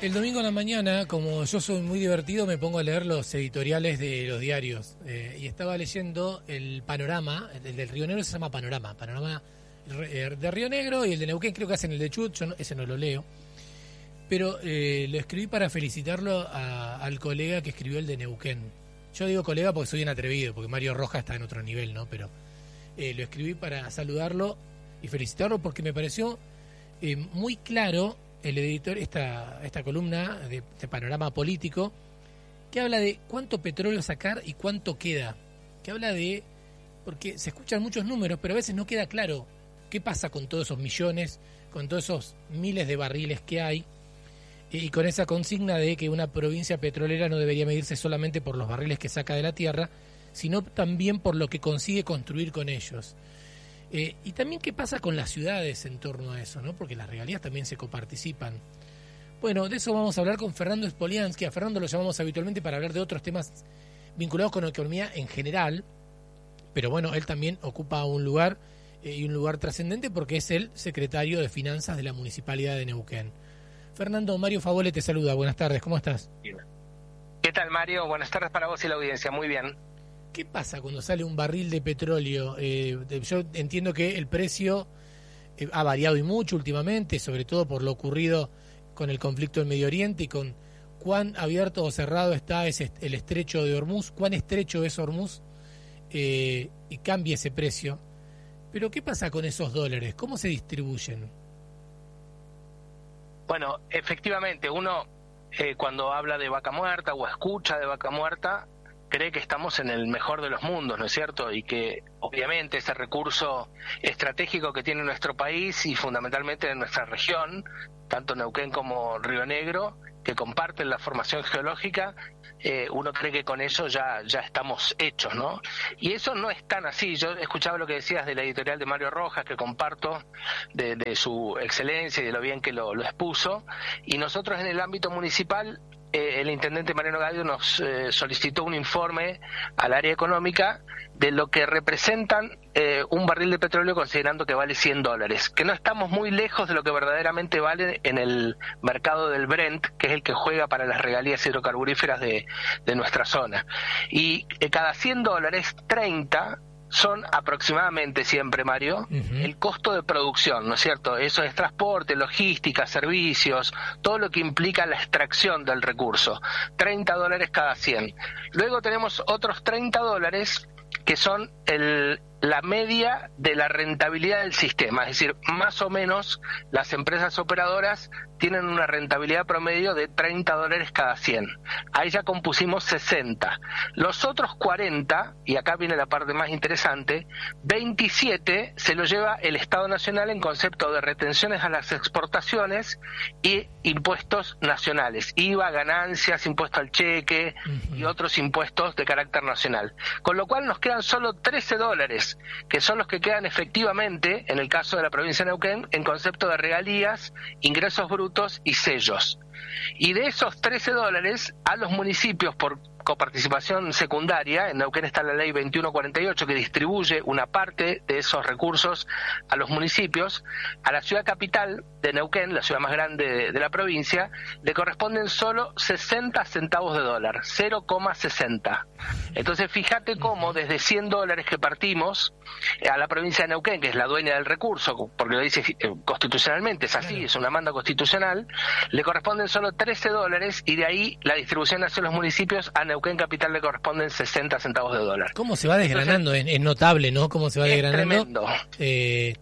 El domingo en la mañana, como yo soy muy divertido, me pongo a leer los editoriales de los diarios. Y estaba leyendo el Panorama, el del Río Negro se llama Panorama de Río Negro, y el de Neuquén creo que hacen el de Chubut, yo no, ese no lo leo. Pero lo escribí para felicitarlo al colega que escribió el de Neuquén. Yo digo colega porque soy un atrevido, porque Mario Rojas está en otro nivel, ¿no? Pero lo escribí para saludarlo y felicitarlo porque me pareció muy claro el editor, esta columna de Panorama Político, que habla de cuánto petróleo sacar y cuánto queda. Que habla de... porque se escuchan muchos números, pero a veces no queda claro qué pasa con todos esos millones, con todos esos miles de barriles que hay, y con esa consigna de que una provincia petrolera no debería medirse solamente por los barriles que saca de la tierra, sino también por lo que consigue construir con ellos. Y también qué pasa con las ciudades en torno a eso, ¿no? Porque las regalías también se coparticipan. Bueno, de eso vamos a hablar con Fernando Spoliansky. A Fernando lo llamamos habitualmente para hablar de otros temas vinculados con la economía en general, pero bueno, él también ocupa un lugar y un lugar trascendente porque es el secretario de Finanzas de la Municipalidad de Neuquén. Fernando, Mario Favole te saluda. Buenas tardes, ¿cómo estás? ¿Qué tal, Mario? Buenas tardes para vos y la audiencia. Muy bien. ¿Qué pasa cuando sale un barril de petróleo? Yo entiendo que el precio ha variado y mucho últimamente, sobre todo por lo ocurrido con el conflicto en Medio Oriente y con cuán abierto o cerrado está el estrecho de Hormuz, cuán estrecho es Hormuz, y cambia ese precio. Pero ¿qué pasa con esos dólares? ¿Cómo se distribuyen? Bueno, efectivamente, uno cuando habla de vaca muerta o escucha de vaca muerta, cree que estamos en el mejor de los mundos, ¿no es cierto? Y que obviamente ese recurso estratégico que tiene nuestro país y fundamentalmente en nuestra región, tanto Neuquén como Río Negro, que comparten la formación geológica, uno cree que con eso ya estamos hechos, ¿no? Y eso no es tan así. Yo escuchaba lo que decías de la editorial de Mario Rojas, que comparto de su excelencia y de lo bien que lo expuso, y nosotros en el ámbito municipal, el intendente Mariano Gadio nos solicitó un informe al área económica de lo que representan un barril de petróleo considerando que vale $100, que no estamos muy lejos de lo que verdaderamente vale en el mercado del Brent, que es el que juega para las regalías hidrocarburíferas de nuestra zona. Y cada $100, 30 son aproximadamente siempre, Mario, el costo de producción, ¿no es cierto? Eso es transporte, logística, servicios, todo lo que implica la extracción del recurso. $30 cada 100. Luego tenemos otros $30 que son la media de la rentabilidad del sistema, es decir, más o menos las empresas operadoras tienen una rentabilidad promedio de $30 cada 100. Ahí ya compusimos 60. Los otros 40, y acá viene la parte más interesante, 27 se lo lleva el Estado Nacional en concepto de retenciones a las exportaciones y impuestos nacionales, IVA, ganancias, impuesto al cheque y otros impuestos de carácter nacional. Con lo cual nos quedan solo $13, que son los que quedan efectivamente, en el caso de la provincia de Neuquén, en concepto de regalías, ingresos brutos y sellos. Y de esos $13, a los municipios por coparticipación secundaria, en Neuquén está la ley 2148 que distribuye una parte de esos recursos a los municipios. A la ciudad capital de Neuquén, la ciudad más grande de la provincia, le corresponden solo 60 centavos de dólar, 0,60. Entonces fíjate cómo desde $100 que partimos a la provincia de Neuquén, que es la dueña del recurso, porque lo dice constitucionalmente, es así, es una manda constitucional, le corresponden solo $13 y de ahí la distribución hacia los municipios. A Neuquén capital le corresponden 60 centavos de dólar. ¿Cómo se va desgranando? Entonces, es notable, ¿no? Cómo se va desgranando. Tremendo.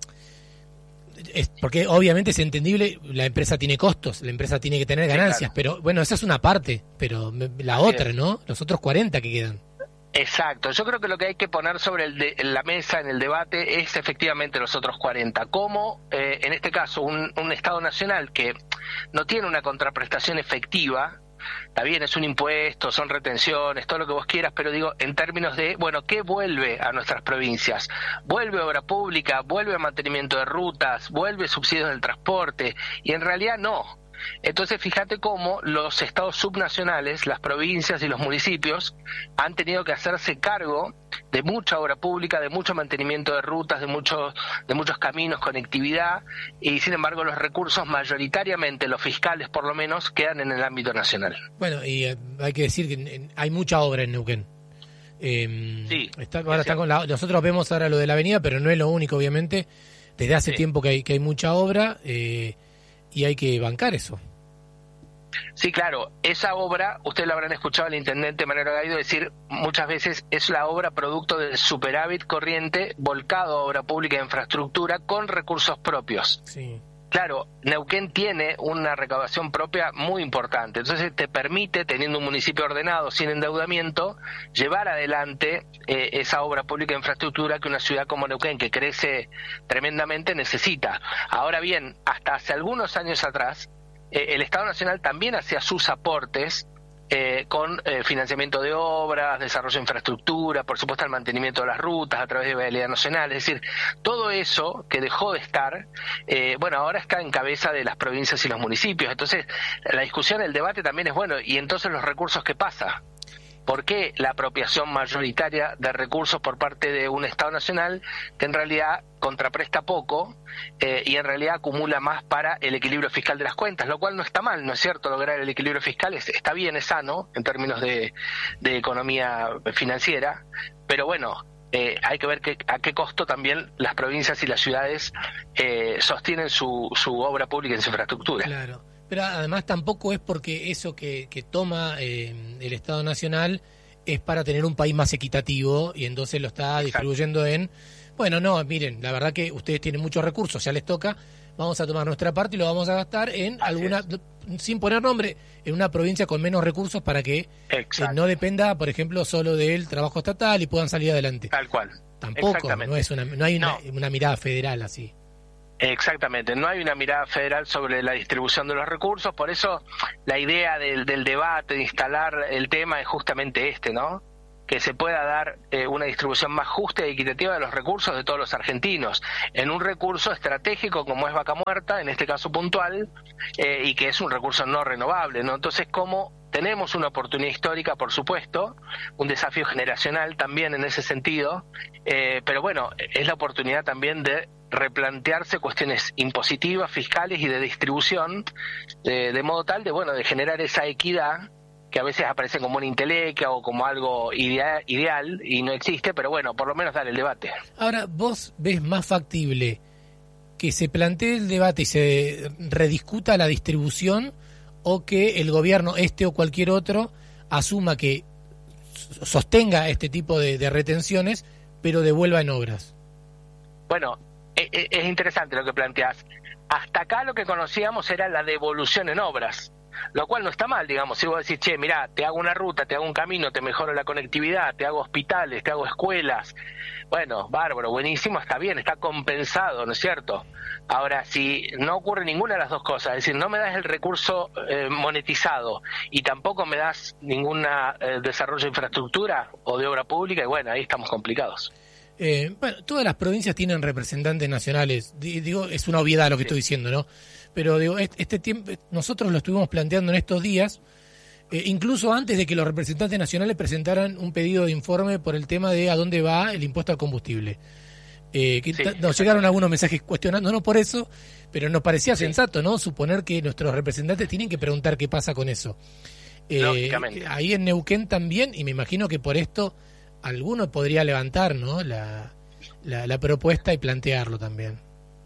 Porque obviamente es entendible, la empresa tiene costos, la empresa tiene que tener ganancias, sí, claro. Pero bueno, esa es una parte, pero la otra, ¿no? Los otros 40 que quedan. Exacto, yo creo que lo que hay que poner sobre la mesa en el debate es efectivamente los otros 40, como en este caso un Estado Nacional que no tiene una contraprestación efectiva. Está bien, es un impuesto, son retenciones, todo lo que vos quieras, pero digo, en términos de, bueno, ¿qué vuelve a nuestras provincias? ¿Vuelve obra pública? ¿Vuelve mantenimiento de rutas? ¿Vuelve subsidios del transporte? Y en realidad no. Entonces fíjate cómo los estados subnacionales, las provincias y los municipios han tenido que hacerse cargo de mucha obra pública, de mucho mantenimiento de rutas, de muchos caminos, conectividad, y sin embargo los recursos mayoritariamente, los fiscales por lo menos, quedan en el ámbito nacional. Bueno, y hay que decir que hay mucha obra en Neuquén. Sí, ahora está nosotros vemos ahora lo de la avenida, pero no es lo único, obviamente. Desde hace tiempo que hay mucha obra y hay que bancar eso. Sí, claro, esa obra, ustedes lo habrán escuchado al intendente Manuel Gaido decir muchas veces, es la obra producto del superávit corriente volcado a obra pública e infraestructura con recursos propios. Sí. Claro, Neuquén tiene una recaudación propia muy importante, entonces te permite, teniendo un municipio ordenado, sin endeudamiento, llevar adelante esa obra pública e infraestructura que una ciudad como Neuquén, que crece tremendamente, necesita. Ahora bien, hasta hace algunos años atrás, el Estado Nacional también hacía sus aportes con financiamiento de obras, desarrollo de infraestructura, por supuesto el mantenimiento de las rutas a través de vialidad nacional, es decir, todo eso que dejó de estar, ahora está en cabeza de las provincias y los municipios. Entonces, la discusión, el debate también es bueno, y entonces los recursos, ¿qué pasa? ¿Por qué la apropiación mayoritaria de recursos por parte de un Estado Nacional que en realidad contrapresta poco y en realidad acumula más para el equilibrio fiscal de las cuentas? Lo cual no está mal, ¿no es cierto? Lograr el equilibrio fiscal está bien, es sano en términos de economía financiera, pero bueno, hay que ver a qué costo también las provincias y las ciudades sostienen su obra pública y su infraestructura. Claro. Pero además tampoco es porque eso que toma el Estado Nacional es para tener un país más equitativo y entonces lo está distribuyendo en... Bueno, no, miren, la verdad que ustedes tienen muchos recursos, ya les toca, vamos a tomar nuestra parte y lo vamos a gastar en sin poner nombre, en una provincia con menos recursos para que no dependa, por ejemplo, solo del trabajo estatal y puedan salir adelante. Tal cual. Tampoco, no hay una mirada federal así. Exactamente, no hay una mirada federal sobre la distribución de los recursos, por eso la idea del debate, de instalar el tema es justamente ¿no? Que se pueda dar una distribución más justa y equitativa de los recursos de todos los argentinos, en un recurso estratégico como es Vaca Muerta, en este caso puntual, y que es un recurso no renovable, ¿no? Entonces, como tenemos una oportunidad histórica, por supuesto, un desafío generacional también en ese sentido, pero bueno, es la oportunidad también de replantearse cuestiones impositivas, fiscales y de distribución, de modo tal de generar esa equidad que a veces aparece como una intelequia o como algo ideal y no existe, pero bueno, por lo menos dar el debate. Ahora, ¿vos ves más factible que se plantee el debate y se rediscuta la distribución o que el gobierno, o cualquier otro, asuma que sostenga este tipo de retenciones, pero devuelva en obras? Bueno, es interesante lo que planteás. Hasta acá lo que conocíamos era la devolución en obras, lo cual no está mal, digamos. Si vos decís, che, mirá, te hago una ruta, te hago un camino, te mejoro la conectividad, te hago hospitales, te hago escuelas, bueno, bárbaro, buenísimo, está bien, está compensado, ¿no es cierto? Ahora, si no ocurre ninguna de las dos cosas, es decir, no me das el recurso monetizado y tampoco me das ningún desarrollo de infraestructura o de obra pública, y bueno, ahí estamos complicados. Todas las provincias tienen representantes nacionales, digo, es una obviedad lo que estoy diciendo, ¿no? Pero digo, este tiempo nosotros lo estuvimos planteando en estos días, incluso antes de que los representantes nacionales presentaran un pedido de informe por el tema de a dónde va el impuesto al combustible. Nos llegaron algunos mensajes cuestionándonos por eso, pero nos parecía sensato, ¿no? Suponer que nuestros representantes tienen que preguntar qué pasa con eso. Lógicamente. Ahí en Neuquén también, y me imagino que por esto alguno podría levantar, ¿no? la propuesta y plantearlo también.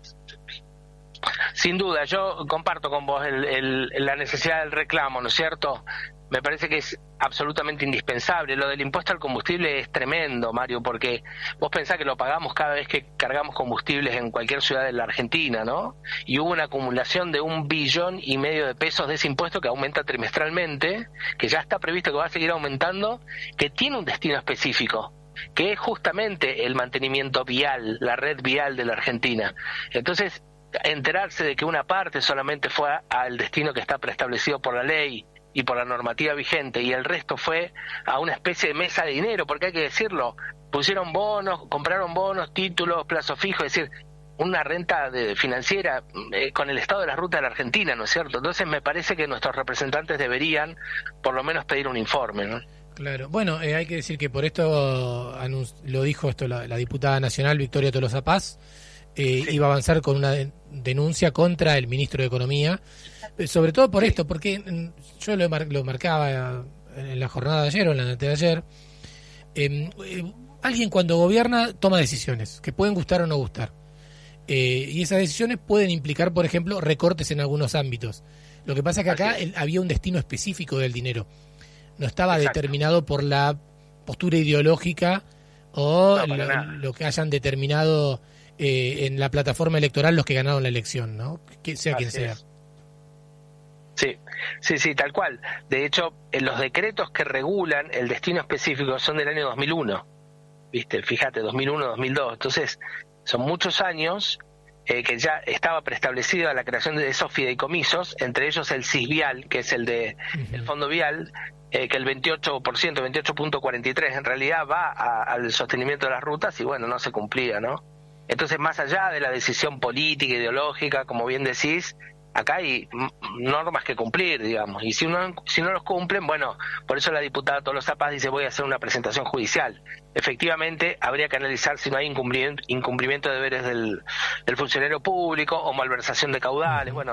Sin duda, yo comparto con vos la necesidad del reclamo, ¿no es cierto? Me parece que es absolutamente indispensable. Lo del impuesto al combustible es tremendo, Mario, porque vos pensás que lo pagamos cada vez que cargamos combustibles en cualquier ciudad de la Argentina, ¿no? Y hubo una acumulación de 1,5 billones de pesos de ese impuesto que aumenta trimestralmente, que ya está previsto que va a seguir aumentando, que tiene un destino específico, que es justamente el mantenimiento vial, la red vial de la Argentina. Entonces, enterarse de que una parte solamente fue al destino que está preestablecido por la ley y por la normativa vigente y el resto fue a una especie de mesa de dinero, porque hay que decirlo, pusieron bonos, compraron bonos, títulos, plazo fijo, es decir, una renta financiera con el estado de la ruta de la Argentina, ¿no es cierto? Entonces me parece que nuestros representantes deberían por lo menos pedir un informe, ¿no? Claro. Bueno, hay que decir que por esto lo dijo la diputada nacional Victoria Tolosa Paz, iba a avanzar con una denuncia contra el ministro de Economía, sobre todo por esto, porque yo lo marcaba en la jornada de ayer o en la noche de ayer. Alguien cuando gobierna toma decisiones que pueden gustar o no gustar, y esas decisiones pueden implicar, por ejemplo, recortes en algunos ámbitos. Lo que pasa es que acá había un destino específico del dinero, no estaba determinado por la postura ideológica o lo que hayan determinado en la plataforma electoral los que ganaron la elección, ¿no? Que sea quien sea. Sí, tal cual. De hecho, los decretos que regulan el destino específico son del año 2001. ¿Viste? Fíjate, 2001, 2002. Entonces, son muchos años que ya estaba preestablecida la creación de esos fideicomisos, entre ellos el CISVIAL, que es el de el Fondo Vial, que el 28%, 28.43%, en realidad va al sostenimiento de las rutas y bueno, no se cumplía, ¿no? Entonces, más allá de la decisión política, ideológica, como bien decís, acá hay normas que cumplir, digamos, y si no los cumplen, bueno, por eso la diputada Tolosa Paz dice voy a hacer una presentación judicial. Efectivamente, habría que analizar si no hay incumplimiento de deberes del funcionario público o malversación de caudales, bueno,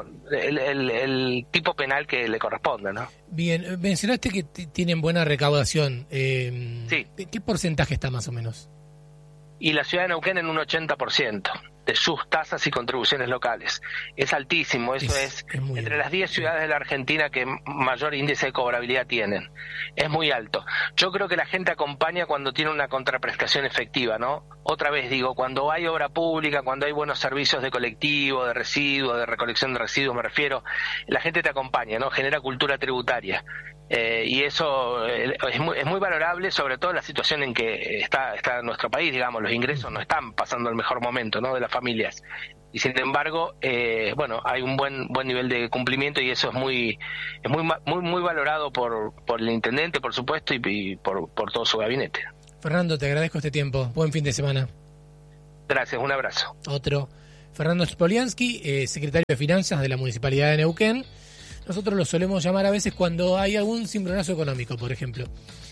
el tipo penal que le corresponda, ¿no? Bien, mencionaste que tienen buena recaudación. Sí. ¿Qué porcentaje está más o menos? Y la ciudad de Neuquén en un 80% de sus tasas y contribuciones locales. Es altísimo, eso es entre las 10 ciudades de la Argentina que mayor índice de cobrabilidad tienen. Es muy alto. Yo creo que la gente acompaña cuando tiene una contraprestación efectiva, ¿no? Otra vez digo, cuando hay obra pública, cuando hay buenos servicios de colectivo, de residuos, de recolección de residuos, me refiero, la gente te acompaña, ¿no? Genera cultura tributaria. Y eso es muy valorable, sobre todo en la situación en que está nuestro país, digamos, los ingresos no están pasando el mejor momento, ¿no?, de las familias, y sin embargo bueno, hay un buen nivel de cumplimiento y eso es muy valorado por el intendente, por supuesto, y por todo su gabinete. Fernando, te agradezco este tiempo, buen fin de semana. Gracias, un abrazo. Otro. Fernando Spoliansky, secretario de Finanzas de la Municipalidad de Neuquén. Nosotros lo solemos llamar a veces cuando hay algún cimbronazo económico, por ejemplo,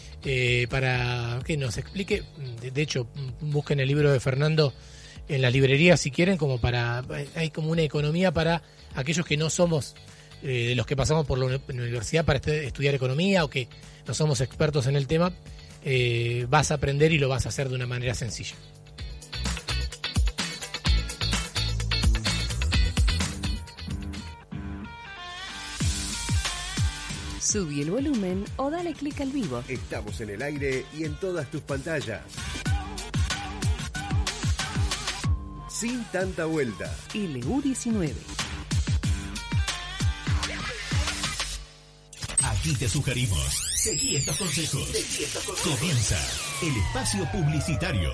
para que nos explique. De hecho, busquen el libro de Fernando en las librerías si quieren, hay como una economía para aquellos que no somos de los que pasamos por la universidad para estudiar economía o que no somos expertos en el tema. Vas a aprender y lo vas a hacer de una manera sencilla. Subí el volumen o dale clic al vivo. Estamos en el aire y en todas tus pantallas. Sin tanta vuelta. LU19. Aquí te sugerimos. Seguí estos consejos. Comienza el espacio publicitario.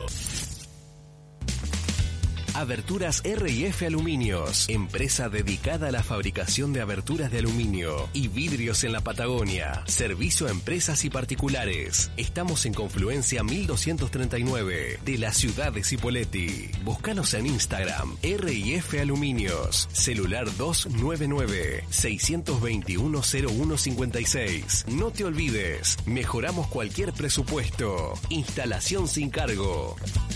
Aberturas R&F Aluminios, empresa dedicada a la fabricación de aberturas de aluminio y vidrios en la Patagonia. Servicio a empresas y particulares. Estamos en Confluencia 1239 de la ciudad de Cipolletti. Búscanos en Instagram, R&F Aluminios. Celular 299-621-0156. No te olvides, mejoramos cualquier presupuesto. Instalación sin cargo.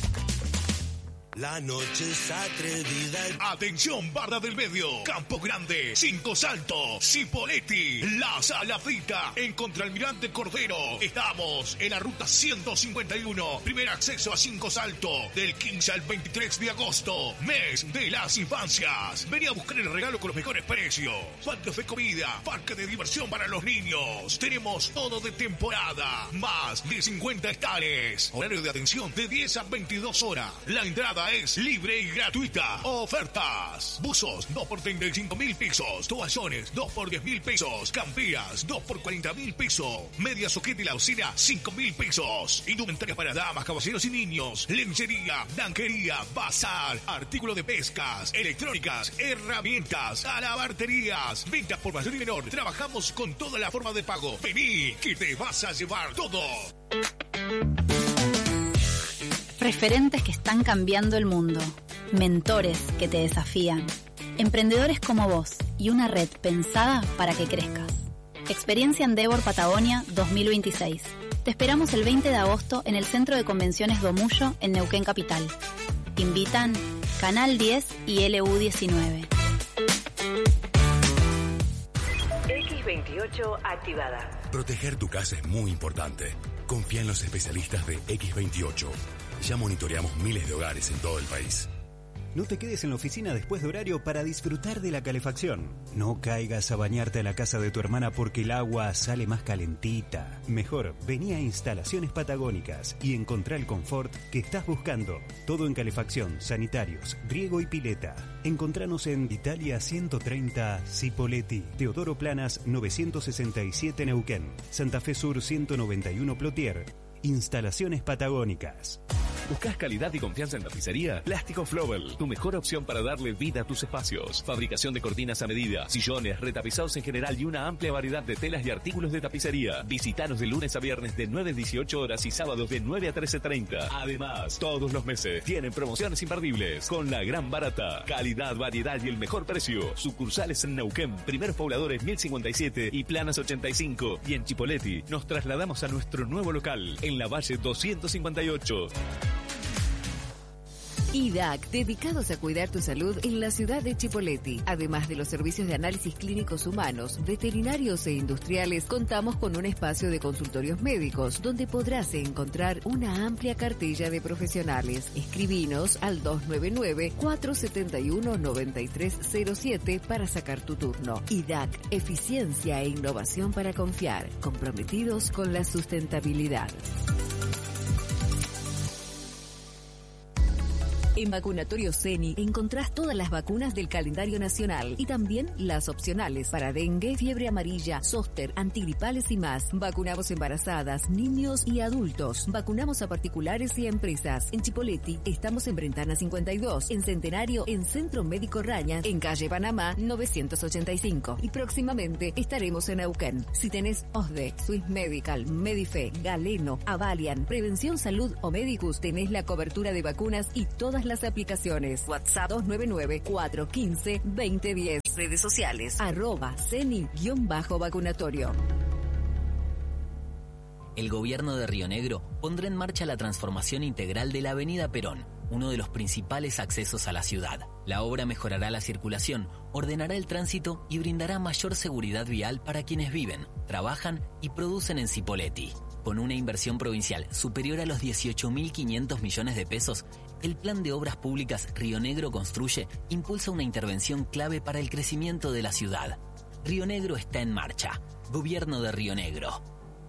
La noche es atrevida. Atención, Barra del Medio, Campo Grande, Cinco Salto, Cipolletti, La Salafrita, en Contralmirante Cordero. Estamos en la ruta 151, primer acceso a Cinco Salto, del 15 al 23 de agosto, mes de las infancias. Vení a buscar el regalo con los mejores precios. Bandos de comida, parque de diversión para los niños. Tenemos todo de temporada, más de 50 hectáreas. Horario de atención de 10 a 22 horas. La entrada es libre y gratuita. Ofertas: buzos 2 por 35.000 pesos, toallones 2 por 10.000 pesos, camperas 2 por 40.000 pesos, media soquete y la usina 5.000 pesos, indumentaria para damas, caballeros y niños, lencería, blanquería, bazar, artículos de pescas, electrónicas, herramientas, alabarterías, ventas por mayor y menor. Trabajamos con toda la forma de pago. Vení, que te vas a llevar todo. Referentes que están cambiando el mundo, mentores que te desafían, emprendedores como vos y una red pensada para que crezcas. Experiencia Endeavor Patagonia 2026. Te esperamos el 20 de agosto en el Centro de Convenciones Domullo en Neuquén Capital. Invitan Canal 10 y LU19. X28 activada. Proteger tu casa es muy importante. Confía en los especialistas de X28. Ya monitoreamos miles de hogares en todo el país. No te quedes en la oficina después de horario para disfrutar de la calefacción. No caigas a bañarte a la casa de tu hermana porque el agua sale más calentita. Mejor, vení a Instalaciones Patagónicas y encontrá el confort que estás buscando. Todo en calefacción, sanitarios, riego y pileta. Encontranos en Italia 130 Cipolletti, Teodoro Planas 967 Neuquén, Santa Fe Sur 191 Plotier. Instalaciones Patagónicas. ¿Buscas calidad y confianza en tapicería? Plástico Flowell, tu mejor opción para darle vida a tus espacios. Fabricación de cortinas a medida, sillones, retapizados en general y una amplia variedad de telas y artículos de tapicería. Visítanos de lunes a viernes de 9 a 18 horas y sábados de 9 a 13:30. Además, todos los meses tienen promociones imperdibles con la gran barata. Calidad, variedad y el mejor precio. Sucursales en Neuquén, Primeros Pobladores 1057 y Planas 85. Y en Chipolletti nos trasladamos a nuestro nuevo local en la Valle 258. IDAC, dedicados a cuidar tu salud en la ciudad de Chipolletti. Además de los servicios de análisis clínicos humanos, veterinarios e industriales, contamos con un espacio de consultorios médicos donde podrás encontrar una amplia cartilla de profesionales. Escribinos al 299-471-9307 para sacar tu turno. IDAC, eficiencia e innovación para confiar, comprometidos con la sustentabilidad. En Vacunatorio CENI encontrás todas las vacunas del calendario nacional y también las opcionales para dengue, fiebre amarilla, zóster, antigripales y más. Vacunamos embarazadas, niños y adultos. Vacunamos a particulares y a empresas. En Chipolletti estamos en Brentana 52, en Centenario, en Centro Médico Raña, en calle Panamá 985. Y próximamente estaremos en Neuquén. Si tenés OSDE, Swiss Medical, Medife, Galeno, Avalian, Prevención Salud o Medicus, tenés la cobertura de vacunas y todas las aplicaciones. WhatsApp 299-415-2010. Redes sociales @CENI_vacunatorio. El gobierno de Río Negro pondrá en marcha la transformación integral de la Avenida Perón, uno de los principales accesos a la ciudad. La obra mejorará la circulación, ordenará el tránsito y brindará mayor seguridad vial para quienes viven, trabajan y producen en Cipolletti. Con una inversión provincial superior a los 18.500 millones de pesos, el Plan de Obras Públicas Río Negro Construye impulsa una intervención clave para el crecimiento de la ciudad. Río Negro está en marcha. Gobierno de Río Negro.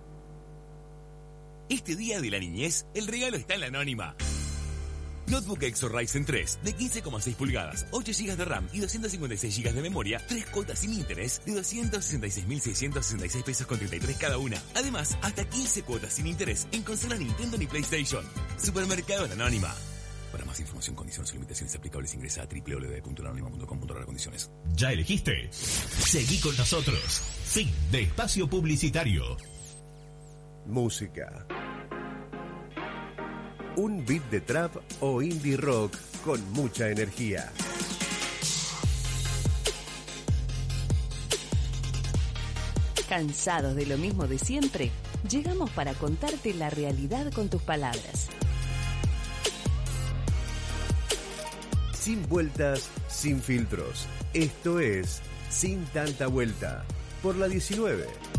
Este día de la niñez, el regalo está en la Anónima. Notebook Exo Ryzen 3 de 15,6 pulgadas, 8 GB de RAM y 256 GB de memoria, 3 cuotas sin interés de 266.666 pesos con 33 cada una. Además, hasta 15 cuotas sin interés en consola Nintendo ni PlayStation. Supermercado La Anónima. Para más información, condiciones y limitaciones aplicables, ingresa a www.lanonima.com.ar/condiciones. ¿Ya elegiste? Seguí con nosotros. Fin de espacio publicitario. Música. Un beat de trap o indie rock con mucha energía. ¿Cansados de lo mismo de siempre? Llegamos para contarte la realidad con tus palabras. Sin vueltas, sin filtros. Esto es Sin Tanta Vuelta. Por la 19.